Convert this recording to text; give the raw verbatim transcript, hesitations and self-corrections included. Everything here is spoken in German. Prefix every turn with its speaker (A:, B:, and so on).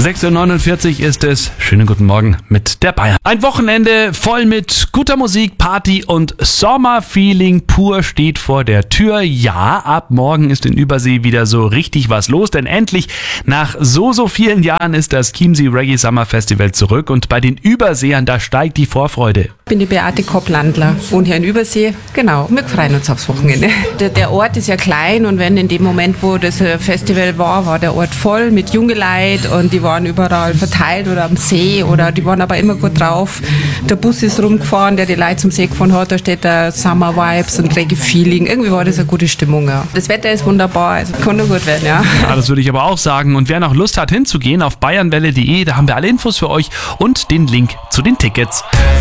A: sechs Uhr neunundvierzig ist es. Schönen guten Morgen mit der Bayern. Ein Wochenende voll mit guter Musik, Party und Sommerfeeling pur steht vor der Tür. Ja, ab morgen ist in Übersee wieder so richtig was los, denn endlich nach so, so vielen Jahren ist das Chiemsee Reggae Summer Festival zurück und bei den Überseern, da steigt die Vorfreude.
B: Ich bin die Beate Kopp-Landler, wohne hier in Übersee. Genau, wir freuen uns aufs Wochenende. Der, der Ort ist ja klein und wenn in dem Moment, wo das Festival war, war der Ort voll mit jungen Leuten und die waren überall verteilt oder am See oder die waren aber immer gut drauf. Der Bus ist rumgefahren, der die Leute zum See gefahren hat, da steht da Summer Vibes und Reggae Feeling. Irgendwie war das eine gute Stimmung, ja. Das Wetter ist wunderbar, also kann nur gut werden, ja.
A: Ja, das würde ich aber auch sagen. Und wer noch Lust hat hinzugehen, auf bayernwelle punkt de, da haben wir alle Infos für euch und den Link zu den Tickets.